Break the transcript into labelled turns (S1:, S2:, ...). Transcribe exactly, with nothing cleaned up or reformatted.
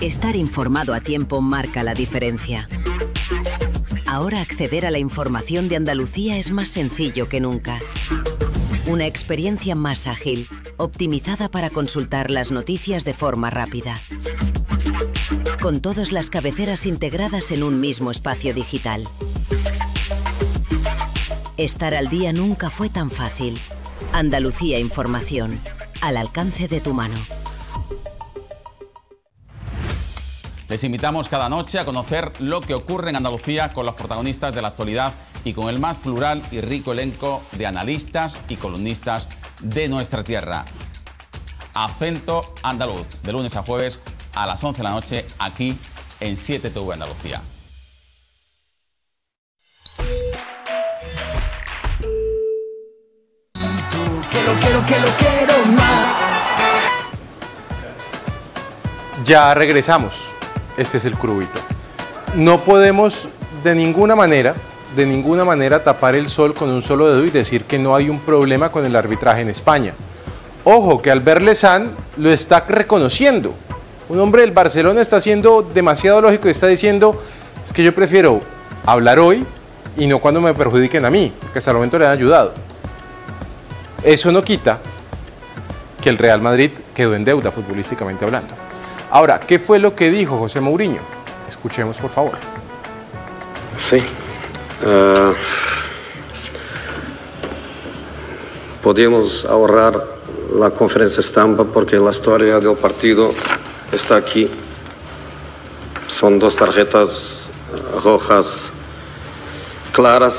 S1: Estar informado a tiempo marca la diferencia. Ahora acceder a la información de Andalucía es más sencillo que nunca. Una experiencia más ágil, optimizada para consultar las noticias de forma rápida. Con todas las cabeceras integradas en un mismo espacio digital. Estar al día nunca fue tan fácil. Andalucía Información, al alcance de tu mano.
S2: Les invitamos cada noche a conocer lo que ocurre en Andalucía con los protagonistas de la actualidad y con el más plural y rico elenco de analistas y columnistas de nuestra tierra. Acento Andaluz, de lunes a jueves a las once de la noche, aquí en siete T V Andalucía.
S3: Quiero, quiero, quiero, quiero más.
S4: Ya regresamos. Este es el Crubito. No podemos de ninguna manera, de ninguna manera tapar el sol con un solo dedo y decir que no hay un problema con el arbitraje en España. Ojo, que Albert Lezán lo está reconociendo. Un hombre del Barcelona está siendo demasiado lógico y está diciendo, es que yo prefiero hablar hoy y no cuando me perjudiquen a mí, que hasta el momento le han ayudado. Eso no quita que el Real Madrid quedó en deuda futbolísticamente hablando. Ahora, ¿qué fue lo que dijo José Mourinho? Escuchemos, por favor.
S5: Sí. Uh, podíamos ahorrar la conferencia estampa porque la historia del partido está aquí. Son dos tarjetas rojas claras